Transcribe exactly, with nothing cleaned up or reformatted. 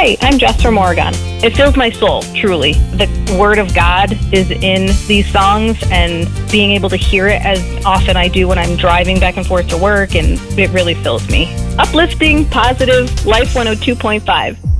Hi, I'm Jess from Oregon. It fills my soul, truly. The Word of God is in these songs, and being able to hear it as often I do when I'm driving back and forth to work, and it really fills me. Uplifting, positive, Life one oh two point five.